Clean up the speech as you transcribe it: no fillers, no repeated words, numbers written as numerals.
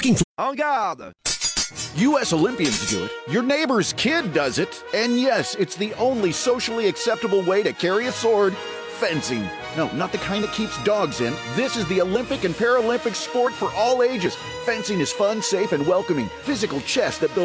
looking for... En garde! U.S. Olympians do it. Your neighbor's kid does it. And yes, it's the only socially acceptable way to carry a sword. Fencing. No, not the kind that keeps dogs in. This is the Olympic and Paralympic sport for all ages. Fencing is fun, safe, and welcoming. Physical chess that builds